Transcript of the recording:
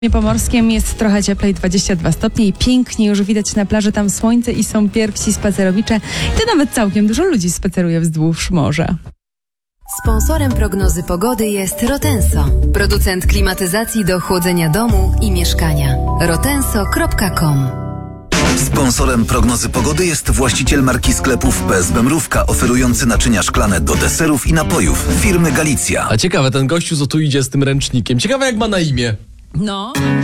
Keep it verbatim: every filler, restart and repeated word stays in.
Pomorskiem jest trochę cieplej, dwadzieścia dwa stopnie i pięknie już widać na plaży tam słońce i są pierwsi spacerowicze. I to nawet całkiem dużo ludzi spaceruje wzdłuż morza. Sponsorem prognozy pogody jest Rotenso, producent klimatyzacji do chłodzenia domu i mieszkania. rotenso kropka com. Sponsorem prognozy pogody jest właściciel marki sklepów P S B Mrówka, oferujący naczynia szklane do deserów i napojów firmy Galicja. A ciekawe, ten gościu co tu idzie z tym ręcznikiem. Ciekawe jak ma na imię. No.